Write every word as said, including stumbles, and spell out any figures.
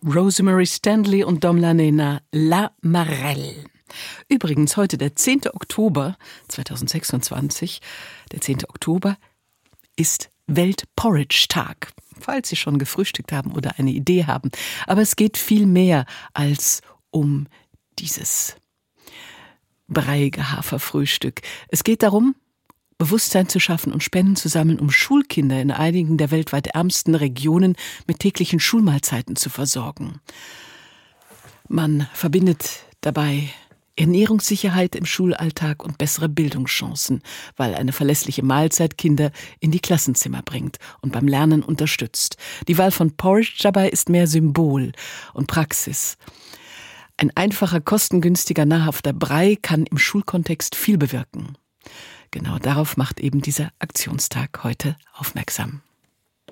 Rosemary Stanley und Dom Lanena, La Marelle. Übrigens heute der zehnte Oktober zweitausendsechsundzwanzig. Der zehnte Oktober ist Welt-Porridge-Tag, falls Sie schon gefrühstückt haben oder eine Idee haben. Aber es geht viel mehr als um dieses breiige Haferfrühstück. Es geht darum, Bewusstsein zu schaffen und Spenden zu sammeln, um Schulkinder in einigen der weltweit ärmsten Regionen mit täglichen Schulmahlzeiten zu versorgen. Man verbindet dabei Ernährungssicherheit im Schulalltag und bessere Bildungschancen, weil eine verlässliche Mahlzeit Kinder in die Klassenzimmer bringt und beim Lernen unterstützt. Die Wahl von Porridge dabei ist mehr Symbol und Praxis. Ein einfacher, kostengünstiger, nahrhafter Brei kann im Schulkontext viel bewirken. Genau darauf macht eben dieser Aktionstag heute aufmerksam.